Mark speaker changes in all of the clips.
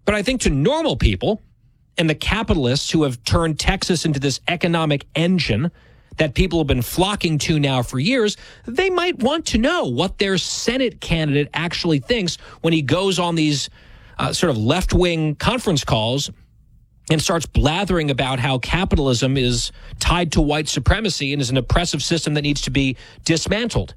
Speaker 1: But I think to normal people and the capitalists who have turned Texas into this economic engine that people have been flocking to now for years, they might want to know what their Senate candidate actually thinks when he goes on these sort of left-wing conference calls and starts blathering about how capitalism is tied to white supremacy and is an oppressive system that needs to be dismantled.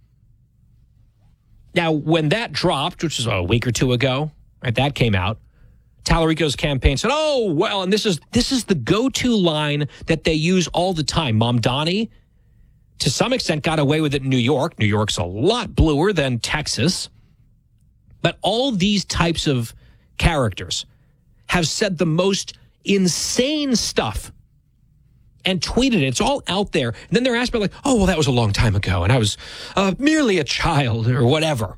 Speaker 1: Now, when that dropped, which was a week or two ago, right, that came out, Tallarico's campaign said, oh, well, and this is the go-to line that they use all the time. Mamdani, to some extent, got away with it in New York. New York's a lot bluer than Texas. But all these types of characters have said the most insane stuff and tweeted it. It's all out there. And then they're asked about like, oh, well, that was a long time ago, and I was merely a child or whatever.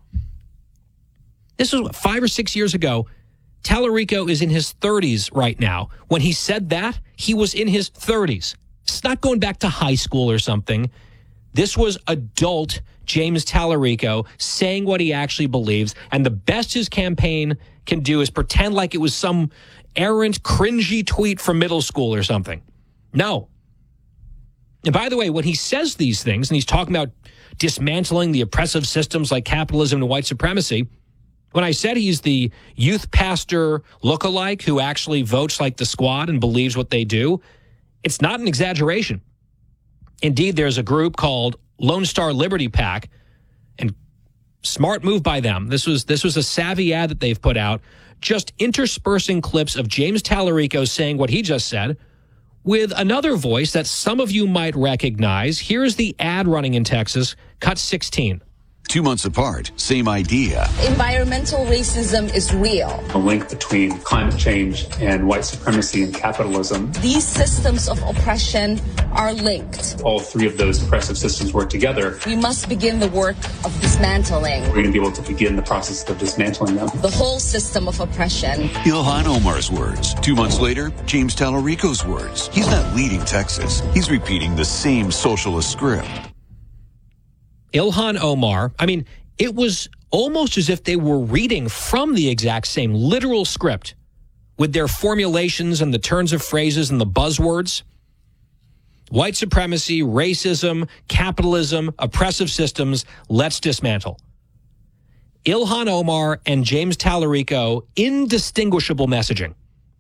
Speaker 1: This was 5 or 6 years ago. Tallarico is in his 30s right now. When he said that, he was in his 30s. It's not going back to high school or something. This was adult James Tallarico saying what he actually believes, and the best his campaign can do is pretend like it was some errant, cringy tweet from middle school or something. No. And by the way, when he says these things, and he's talking about dismantling the oppressive systems like capitalism and white supremacy, when I said he's the youth pastor lookalike who actually votes like the squad and believes what they do, it's not an exaggeration. Indeed, there's a group called Lone Star Liberty PAC, and smart move by them. This was a savvy ad that they've put out, just interspersing clips of James Tallarico saying what he just said with another voice that some of you might recognize. Here's the ad running in Texas, cut 16.
Speaker 2: 2 months apart, same idea.
Speaker 3: Environmental racism is real.
Speaker 4: A link between climate change and white supremacy and capitalism.
Speaker 3: These systems of oppression are linked.
Speaker 4: All three of those oppressive systems work together.
Speaker 3: We must begin the work of dismantling.
Speaker 4: We're going to be able to begin the process of dismantling them.
Speaker 3: The whole system of oppression.
Speaker 2: Ilhan Omar's words. 2 months later, James Tallarico's words. He's not leading Texas. He's repeating the same socialist script.
Speaker 1: Ilhan Omar, I mean, it was almost as if they were reading from the exact same literal script with their formulations and the turns of phrases and the buzzwords. White supremacy, racism, capitalism, oppressive systems, let's dismantle. Ilhan Omar and James Tallarico, indistinguishable messaging.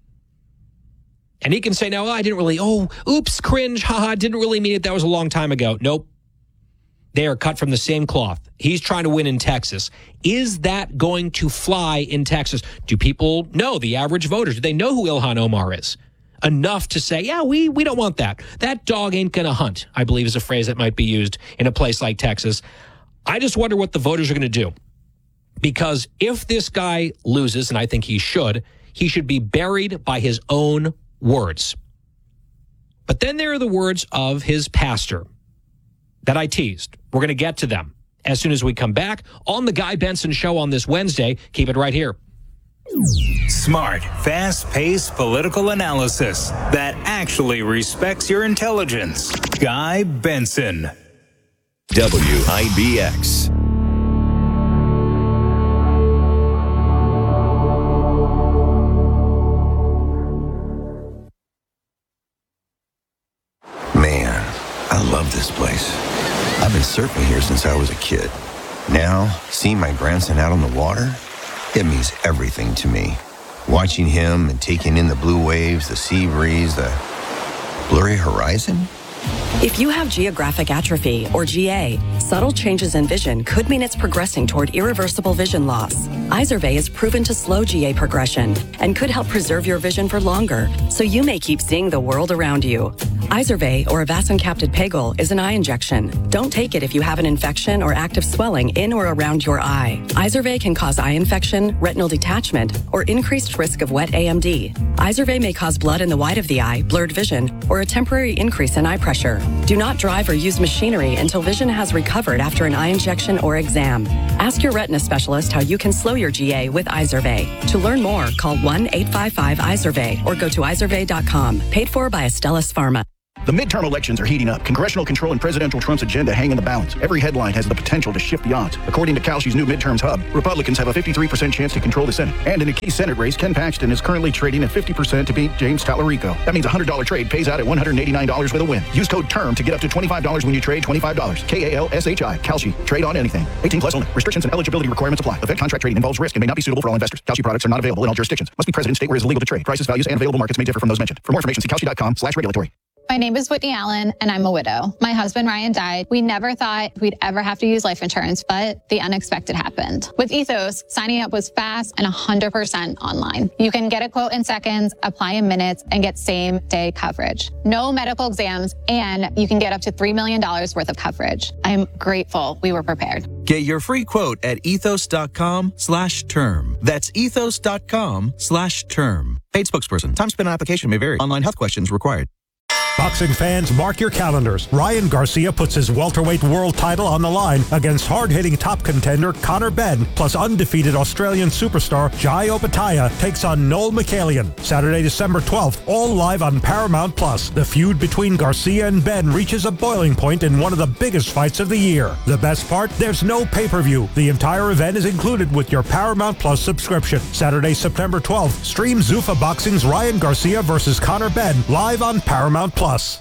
Speaker 1: And he can say, now, I didn't really, oops, cringe, haha, didn't really mean it, that was a long time ago. Nope. They are cut from the same cloth. He's trying to win in Texas. Is that going to fly in Texas? Do people know, the average voters, do they know who Ilhan Omar is? Enough to say, yeah, we don't want that. That dog ain't going to hunt, I believe is a phrase that might be used in a place like Texas. I just wonder what the voters are going to do. Because if this guy loses, and I think he should be buried by his own words. But then there are the words of his pastor that I teased. We're going to get to them as soon as we come back on the Guy Benson Show on this Wednesday. Keep it right here.
Speaker 5: Smart, fast-paced political analysis that actually respects your intelligence. Guy Benson.
Speaker 2: WIBX. Man, I love this place. I've been surfing here since I was a kid. Now, seeing my grandson out on the water, it means everything to me. Watching him and taking in the blue waves, the sea breeze, the blurry horizon.
Speaker 6: If you have geographic atrophy, or GA, subtle changes in vision could mean it's progressing toward irreversible vision loss. Izervay is proven to slow GA progression and could help preserve your vision for longer, so you may keep seeing the world around you. Izervay, or avacincaptad pegol, is an eye injection. Don't take it if you have an infection or active swelling in or around your eye. Izervay can cause eye infection, retinal detachment, or increased risk of wet AMD. Izervay may cause blood in the white of the eye, blurred vision, or a temporary increase in eye pressure. Do not drive or use machinery until vision has recovered after an eye injection or exam. Ask your retina specialist how you can slow your GA with Izervay. To learn more, call 1-855-IZERVAY or go to izervay.com. Paid for by Astellas Pharma.
Speaker 7: The midterm elections are heating up. Congressional control and presidential Trump's agenda hang in the balance. Every headline has the potential to shift the odds. According to Kalshi's new midterms hub, Republicans have a 53% chance to control the Senate. And in a key Senate race, Ken Paxton is currently trading at 50% to beat James Tallarico. That means a $100 trade pays out at $189 with a win. Use code TERM to get up to $25 when you trade $25. KALSHI. Kalshi. Trade on anything. 18 plus only. Restrictions and eligibility requirements apply. Event contract trading involves risk and may not be suitable for all investors. Kalshi products are not available in all jurisdictions. Must be present in state where it is illegal to trade. Prices, values, and available markets may differ from those mentioned. For more information, see kalshi.com/regulatory.
Speaker 8: My name is Whitney Allen, and I'm a widow. My husband, Ryan, died. We never thought we'd ever have to use life insurance, but the unexpected happened. With Ethos, signing up was fast and 100% online. You can get a quote in seconds, apply in minutes, and get same-day coverage. No medical exams, and you can get up to $3 million worth of coverage. I'm grateful we were prepared.
Speaker 9: Get your free quote at ethos.com/term. That's ethos.com/term. Paid spokesperson. Time spent on application may vary. Online health questions required.
Speaker 10: Boxing fans, mark your calendars. Ryan Garcia puts his welterweight world title on the line against hard-hitting top contender Conor Benn, plus undefeated Australian superstar Jai Opetaia takes on Noel McCallion. Saturday, December 12th, all live on Paramount+. The feud between Garcia and Benn reaches a boiling point in one of the biggest fights of the year. The best part? There's no pay-per-view. The entire event is included with your Paramount+ subscription. Saturday, September 12th, stream Zuffa Boxing's Ryan Garcia versus Conor Benn live on Paramount+.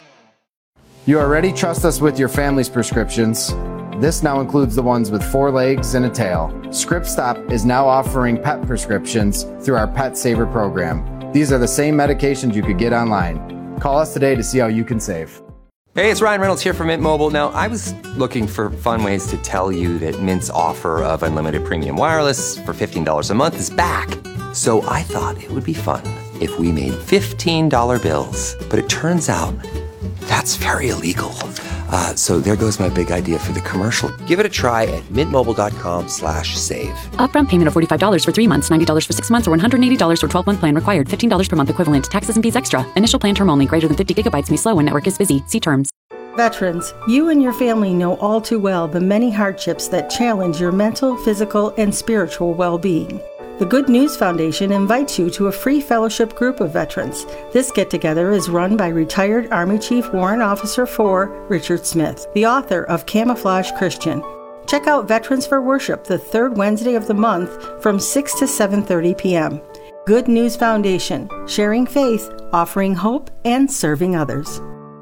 Speaker 11: You already trust us with your family's prescriptions. This now includes the ones with 4 legs and a tail. ScriptStop is now offering pet prescriptions through our Pet Saver program. These are the same medications you could get online. Call us today to see how you can save.
Speaker 12: Hey, it's Ryan Reynolds here from Mint Mobile. Now, I was looking for fun ways to tell you that Mint's offer of unlimited premium wireless for $15 a month is back. So I thought it would be fun if we made $15 bills. But it turns out that's very illegal. So there goes my big idea for the commercial. Give it a try at mintmobile.com/save.
Speaker 13: Upfront payment of $45 for 3 months, $90 for 6 months, or $180 for 12-month plan required. $15 per month equivalent. Taxes and fees extra. Initial plan term only. Greater than 50 gigabytes may slow when network is busy. See terms.
Speaker 14: Veterans, you and your family know all too well the many hardships that challenge your mental, physical, and spiritual well-being. The Good News Foundation invites you to a free fellowship group of veterans. This get-together is run by retired Army Chief Warrant Officer 4, Richard Smith, the author of Camouflage Christian. Check out Veterans for Worship the third Wednesday of the month from 6 to 7:30 p.m. Good News Foundation, sharing faith, offering hope, and serving others.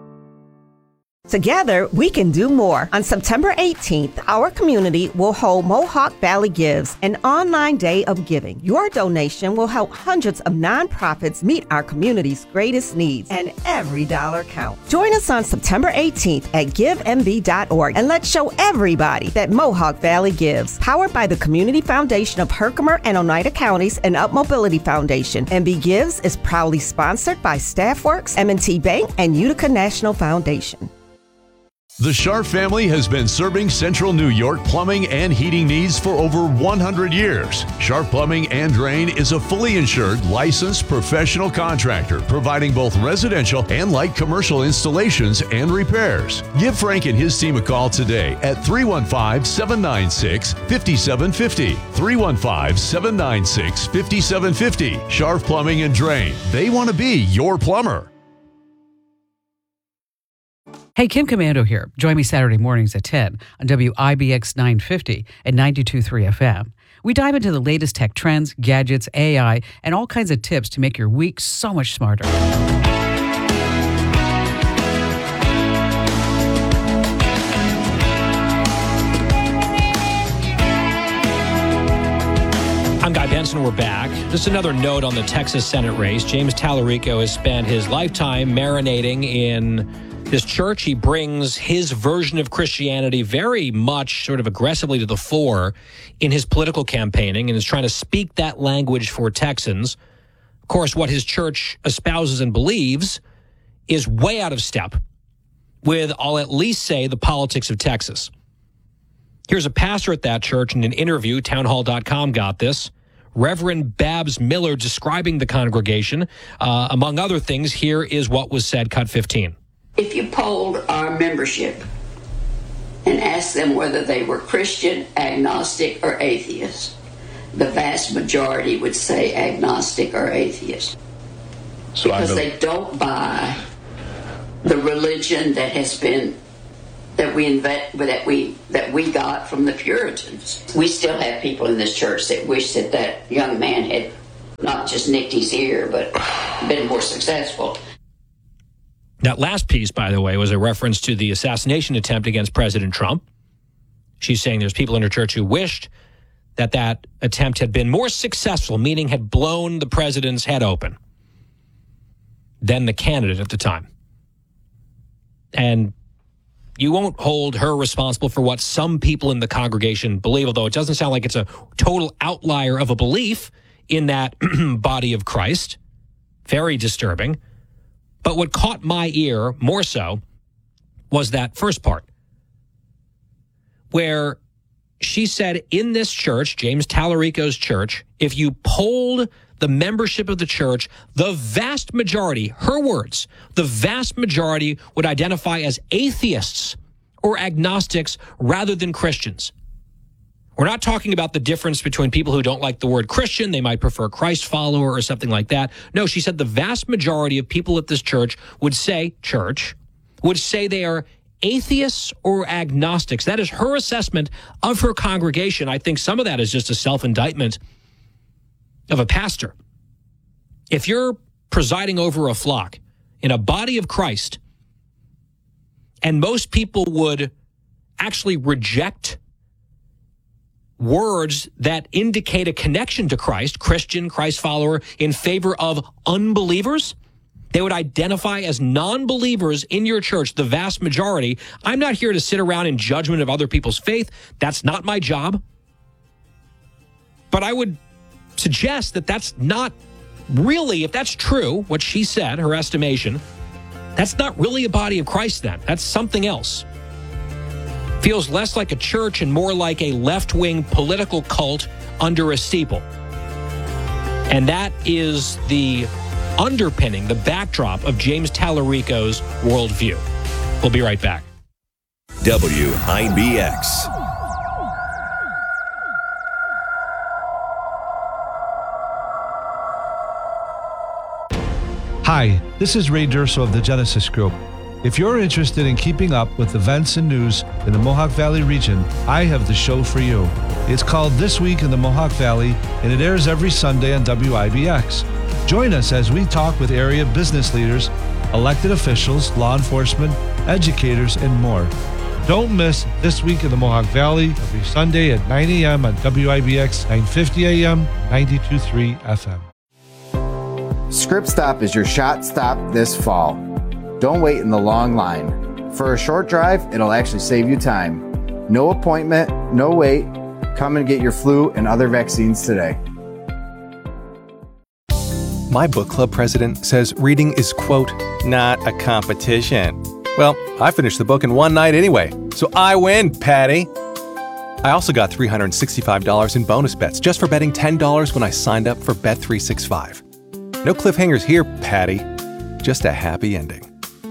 Speaker 15: Together, we can do more. On September 18th, our community will hold Mohawk Valley Gives, an online day of giving. Your donation will help hundreds of nonprofits meet our community's greatest needs, and every dollar counts. Join us on September 18th at givemv.org, and let's show everybody that Mohawk Valley Gives. Powered by the Community Foundation of Herkimer and Oneida Counties and Up Mobility Foundation. MV Gives is proudly sponsored by Staffworks, M&T Bank, and Utica National Foundation.
Speaker 16: The Scharf family has been serving Central New York plumbing and heating needs for over 100 years. Scharf Plumbing and Drain is a fully insured, licensed professional contractor providing both residential and light commercial installations and repairs. Give Frank and his team a call today at 315-796-5750. 315-796-5750. Scharf Plumbing and Drain. They want to be your plumber.
Speaker 17: Hey, Kim Komando here. Join me Saturday mornings at 10 on WIBX 950 and 92.3 FM. We dive into the latest tech trends, gadgets, AI, and all kinds of tips to make your week so much smarter.
Speaker 1: I'm Guy Benson. We're back. Just another note on the Texas Senate race. James Tallarico has spent his lifetime marinating in this church. He brings his version of Christianity very much sort of aggressively to the fore in his political campaigning and is trying to speak that language for Texans. Of course, what his church espouses and believes is way out of step with, I'll at least say, the politics of Texas. Here's a pastor at that church in an interview. Townhall.com got this. Reverend Babs Miller describing the congregation. Among other things, here is what was said, cut 15.
Speaker 18: If you polled our membership and asked them whether they were Christian, agnostic, or atheist, the vast majority would say agnostic or atheist. Because they don't buy the religion that has been that we got from the Puritans. We still have people in this church that wish that young man had not just nicked his ear, but been more successful.
Speaker 1: That last piece, by the way, was a reference to the assassination attempt against President Trump. She's saying there's people in her church who wished that attempt had been more successful, meaning had blown the president's head open than the candidate at the time. And you won't hold her responsible for what some people in the congregation believe, although it doesn't sound like it's a total outlier of a belief in that body of Christ. Very disturbing. But what caught my ear more so was that first part, where she said in this church, James Tallarico's church, if you polled the membership of the church, the vast majority, her words, the vast majority would identify as atheists or agnostics rather than Christians. We're not talking about the difference between people who don't like the word Christian, they might prefer Christ follower or something like that. No, she said the vast majority of people at this church would say they are atheists or agnostics. That is her assessment of her congregation. I think some of that is just a self-indictment of a pastor. If you're presiding over a flock in a body of Christ, and most people would actually reject words that indicate a connection to Christ, Christian, Christ follower, in favor of unbelievers, they would identify as non-believers in your church, the vast majority. I'm not here to sit around in judgment of other people's faith. That's not my job. But I would suggest that that's not really, if that's true, what she said, her estimation, that's not really a body of Christ then. That's something else. Feels less like a church and more like a left-wing political cult under a steeple. And that is the underpinning, the backdrop of James Tallarico's worldview. We'll be right back.
Speaker 19: WIBX.
Speaker 20: Hi, this is Ray Durso of the Genesis Group. If you're interested in keeping up with events and news in the Mohawk Valley region, I have the show for you. It's called This Week in the Mohawk Valley, and it airs every Sunday on WIBX. Join us as we talk with area business leaders, elected officials, law enforcement, educators, and more. Don't miss This Week in the Mohawk Valley every Sunday at 9 a.m. on WIBX 950 AM, 92.3 FM.
Speaker 11: Script Stop is your shot stop this fall. Don't wait in the long line. For a short drive, it'll actually save you time. No appointment, no wait. Come and get your flu and other vaccines today.
Speaker 21: My book club president says reading is, quote, not a competition. Well, I finished the book in one night anyway, so I win, Patty. I also got $365 in bonus bets just for betting $10 when I signed up for Bet365. No cliffhangers here, Patty. Just a happy ending.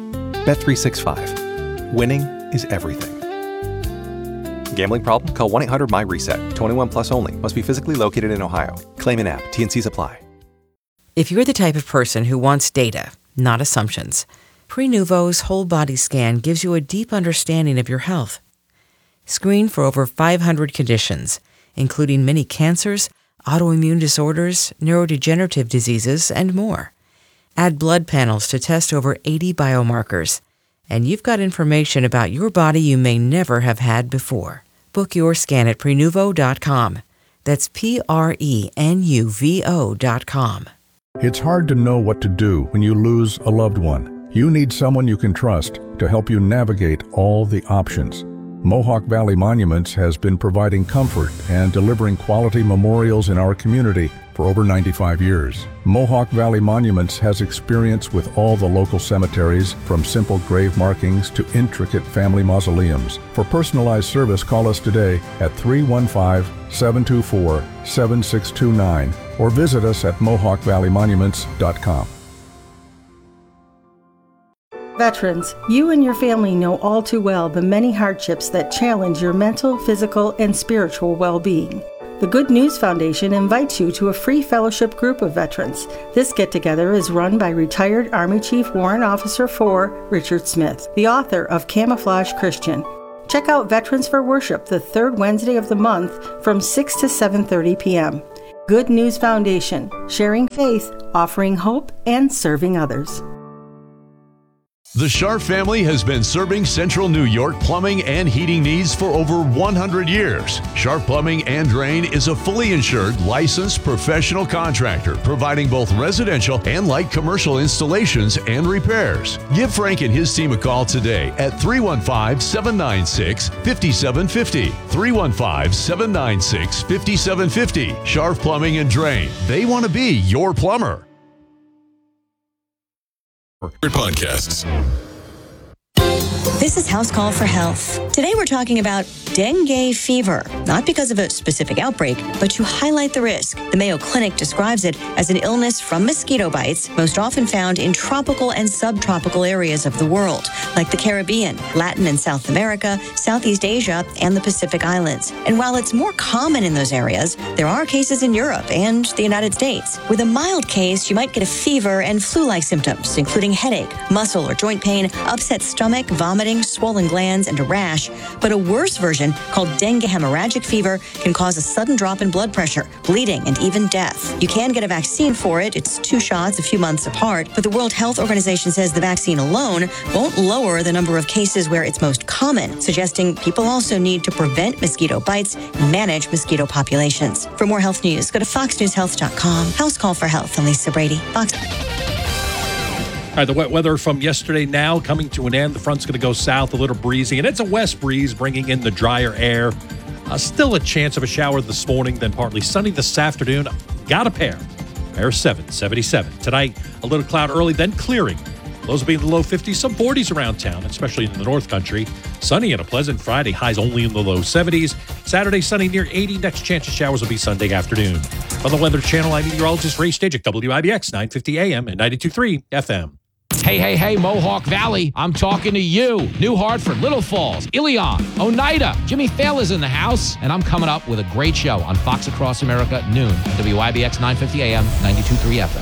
Speaker 21: Bet365. Winning is everything. Gambling problem? Call 1-800-MY-RESET. 21 plus only. Must be physically located in Ohio. Claim and app. T&Cs apply.
Speaker 22: If you're the type of person who wants data, not assumptions, Prenuvo's whole body scan gives you a deep understanding of your health. Screen for over 500 conditions, including many cancers, autoimmune disorders, neurodegenerative diseases, and more. Add blood panels to test over 80 biomarkers, and you've got information about your body you may never have had before. Book your scan at Prenuvo.com. That's Prenuvo.com.
Speaker 23: It's hard to know what to do when you lose a loved one. You need someone you can trust to help you navigate all the options. Mohawk Valley Monuments has been providing comfort and delivering quality memorials in our community for over 95 years. Mohawk Valley Monuments has experience with all the local cemeteries, from simple grave markings to intricate family mausoleums. For personalized service, call us today at 315-724-7629 or visit us at mohawkvalleymonuments.com.
Speaker 14: Veterans, you and your family know all too well the many hardships that challenge your mental, physical, and spiritual well-being. The Good News Foundation invites you to a free fellowship group of veterans. This get-together is run by retired Army Chief Warrant Officer 4 Richard Smith, the author of Camouflage Christian. Check out Veterans for Worship the third Wednesday of the month from 6 to 7:30 p.m. Good News Foundation, sharing faith, offering hope, and serving others.
Speaker 16: The Scharf family has been serving Central New York plumbing and heating needs for over 100 years. Scharf Plumbing and Drain is a fully insured, licensed professional contractor providing both residential and light commercial installations and repairs. Give Frank and his team a call today at 315-796-5750. 315-796-5750. Scharf Plumbing and Drain. They want to be your plumber.
Speaker 3: Podcasts.
Speaker 4: This is House Call for Health. Today we're talking about dengue fever, not because of a specific outbreak, but to highlight the risk. The Mayo Clinic describes it as an illness from mosquito bites, most often found in tropical and subtropical areas of the world, like the Caribbean, Latin and South America, Southeast Asia, and the Pacific Islands. And while it's more common in those areas, there are cases in Europe and the United States. With a mild case, you might get a fever and flu-like symptoms, including headache, muscle or joint pain, upset stomach, vomiting, swollen glands, and a rash. But a worse version, called dengue hemorrhagic fever, can cause a sudden drop in blood pressure, bleeding, and even death. You can get a vaccine for it. It's 2 shots a few months apart. But the World Health Organization says the vaccine alone won't lower the number of cases where it's most common, suggesting people also need to prevent mosquito bites and manage mosquito populations. For more health news, go to foxnewshealth.com. House Call for Health. I'm Lisa Brady. Fox.
Speaker 19: All right, the wet weather from yesterday now coming to an end. The front's going to go south, a little breezy, and it's a west breeze bringing in the drier air. Still a chance of a shower this morning, then partly sunny this afternoon. Got a pair. Pair 77. Tonight, a little cloud early, then clearing. Lows will be in the low 50s, some 40s around town, especially in the North Country. Sunny and a pleasant Friday, highs only in the low 70s. Saturday, sunny near 80. Next chance of showers will be Sunday afternoon. On the Weather Channel, I'm meteorologist Ray Stajic, WIBX 950 AM and 92.3 FM.
Speaker 24: Hey, Mohawk Valley. I'm talking to you. New Hartford, Little Falls, Ilion, Oneida. Jimmy Fallon's in the house, and I'm coming up with a great show on Fox Across America at noon. WIBX 950 AM, 92.3 FM.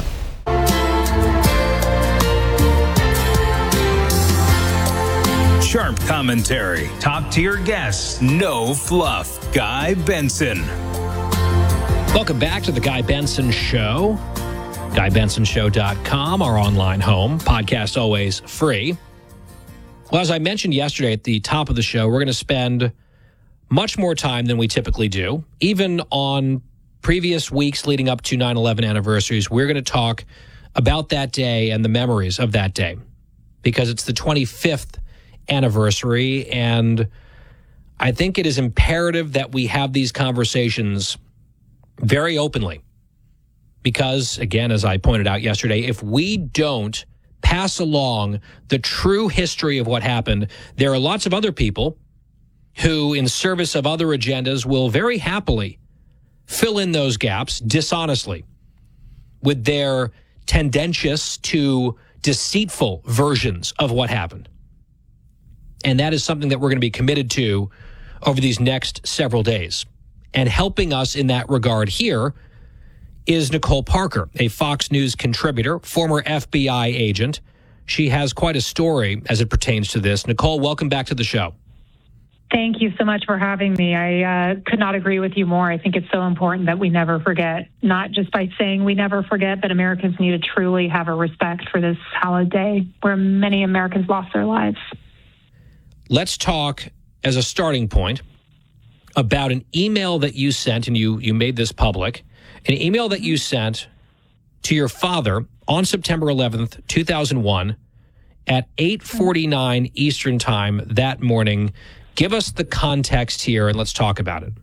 Speaker 5: Sharp commentary, top-tier guests, no fluff. Guy Benson.
Speaker 1: Welcome back to the Guy Benson Show. GuyBensonShow.com, our online home. Podcast always free. Well, as I mentioned yesterday at the top of the show, we're going to spend much more time than we typically do. Even on previous weeks leading up to 9/11 anniversaries, we're going to talk about that day and the memories of that day because it's the 25th anniversary, and I think it is imperative that we have these conversations very openly. Because, again, as I pointed out yesterday, if we don't pass along the true history of what happened, there are lots of other people who, in service of other agendas, will very happily fill in those gaps dishonestly with their tendentious to deceitful versions of what happened. And that is something that we're going to be committed to over these next several days. And helping us in that regard here is Nicole Parker, a Fox News contributor, former FBI agent. She has quite a story as it pertains to this. Nicole, welcome back to the show.
Speaker 25: Thank you so much for having me. I could not agree with you more. I think it's so important that we never forget, not just by saying we never forget, but Americans need to truly have a respect for this holiday where many Americans lost their lives.
Speaker 1: Let's talk, as a starting point, about an email that you sent, and you made this public, an email that you sent to your father on September 11th, 2001 at 8:49 Eastern Time that morning. Give us the context here and let's talk about it.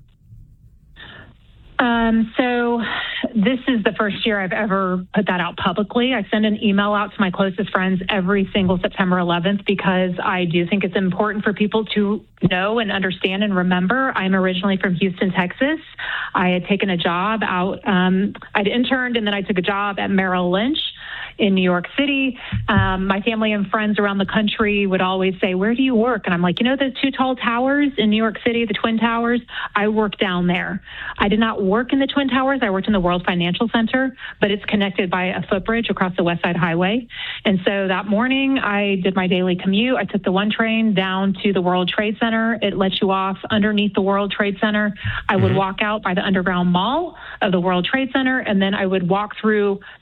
Speaker 25: So this is the first year I've ever put that out publicly. I send an email out to my closest friends every single September 11th because I do think it's important for people to know and understand and remember. I'm originally from Houston, Texas. I had taken a job out. I'd interned and then I took a job at Merrill Lynch in New York City. My family and friends around the country would always say, where do you work? And I'm like, those two tall towers in New York City, the Twin Towers, I work down there. I did not work in the Twin Towers. I worked in the World Financial Center, but it's connected by a footbridge across the West Side Highway. And so that morning I did my daily commute. I took the 1 train down to the World Trade Center. It lets you off underneath the World Trade Center. I would walk out by the underground mall of the World Trade Center, and then I would walk through